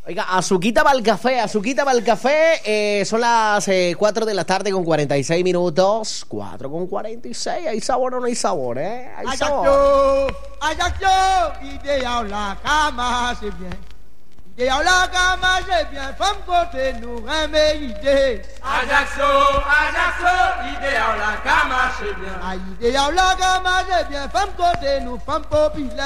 Oiga, azuquita para el café, azuquita para el café. Son las 4 de la tarde con 46 minutos. 4 con 46. ¿Hay sabor o no hay sabor, eh? Hay sabor. Ajaccio, idéal la cama, c'est bien. Idéal la cama, c'est bien. Femme côté nous remet idée. Ajaccio, idéal la cama, c'est bien. Idéal la cama, c'est bien. Femme côté nous, femme populaire.